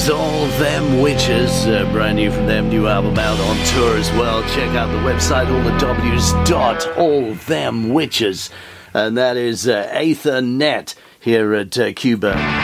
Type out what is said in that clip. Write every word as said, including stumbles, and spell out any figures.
was All Them Witches, uh, brand new from them, new album out on tour as well. Check out the website, all the W's dot all them witches, and that is uh, Aether Net here at uh, Cuba.